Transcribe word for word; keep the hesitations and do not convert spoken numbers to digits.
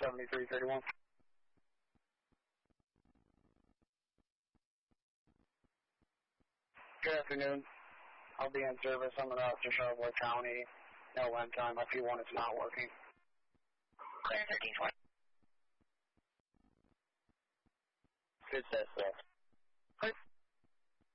seventy-three thirty-one. Good afternoon. I'll be in service on the route to Charlevoix County. No end time. If you want, it's not working. Clear thirteen twenty. Good success.